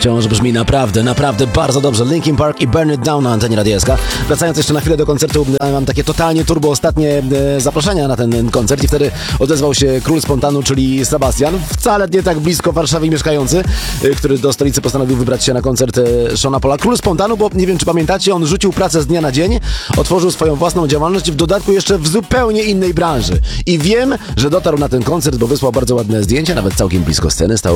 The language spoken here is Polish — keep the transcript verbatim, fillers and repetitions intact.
wciąż brzmi naprawdę, naprawdę bardzo dobrze. Linkin Park i Burn It Down na antenie Radia S K. Wracając jeszcze na chwilę do koncertu, mam takie totalnie turbo ostatnie zaproszenia na ten koncert i wtedy odezwał się król spontanu, czyli Sebastian, wcale nie tak blisko Warszawy mieszkający, który do stolicy postanowił wybrać się na koncert Seana Paula. Król spontanu, bo nie wiem, czy pamiętacie, on rzucił pracę z dnia na dzień, otworzył swoją własną działalność, w dodatku jeszcze w zupełnie innej branży. I wiem, że dotarł na ten koncert, bo wysłał bardzo ładne zdjęcia, nawet całkiem blisko sceny, stał